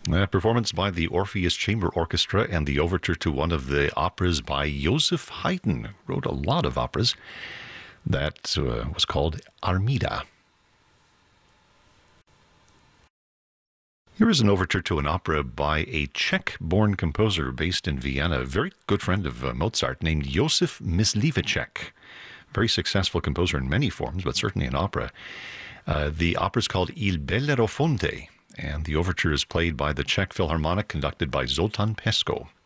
A performance by the Orpheus Chamber Orchestra and the overture to one of the operas by Joseph Haydn, who wrote a lot of operas. That was called Armida. Here is an overture to an opera by a Czech-born composer based in Vienna, a very good friend of Mozart, named Josef Mysliveček. Very successful composer in many forms, but certainly in opera. The opera is called Il Bellerofonte, and the overture is played by the Czech Philharmonic, conducted by Zoltán Pesko.